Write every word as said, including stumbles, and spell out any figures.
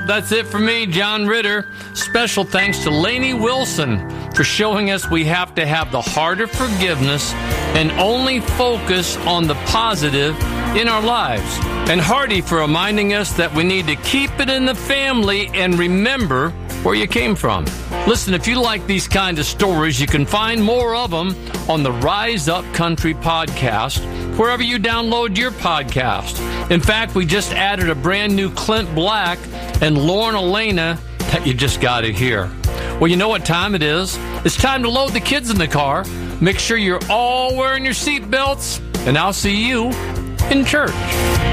that's it for me, John Ritter. Special thanks to Lainey Wilson for showing us we have to have the heart of forgiveness and only focus on the positive in our lives. And Hardy for reminding us that we need to keep it in the family and remember where you came from. Listen, if you like these kind of stories, you can find more of them on the Rise Up Country podcast, wherever you download your podcast. In fact, we just added a brand new Clint Black and Lauren Elena that you just got to hear. Well, you know what time it is. It's time to load the kids in the car. Make sure you're all wearing your seatbelts, and I'll see you in church.